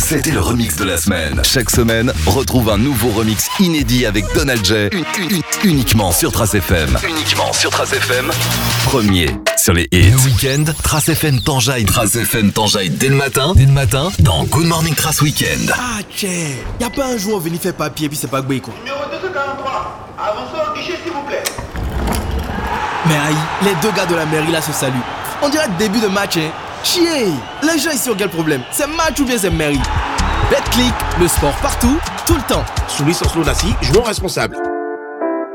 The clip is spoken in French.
C'était le remix de la semaine. Chaque semaine, retrouve un nouveau remix inédit avec Donald J. Uniquement sur Trace FM. Uniquement sur Trace FM. Premier sur les hits. Le week-end, Trace FM t'enjaille. Trace FM t'enjaille dès le matin. Dans Good Morning Trace Weekend. Ah, tchè. Y'a pas un jour on venu faire papier puis c'est pas gbé quoi. Numéro 243. Avancez au guichet s'il vous plaît. Mais aïe, les deux gars de la mairie là se saluent. On dirait le début de match, hein. Chier. Les gens ici ont quel problème? C'est match ou bien c'est mairie? BetClick, le sport partout, tout le temps. Sous licence Lonassi, joueur responsable.